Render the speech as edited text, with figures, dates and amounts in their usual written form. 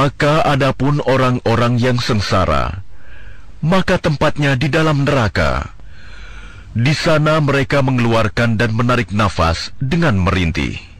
Maka adapun orang-orang yang sengsara, maka tempatnya di dalam neraka. Di sana mereka mengeluarkan dan menarik nafas dengan merintih.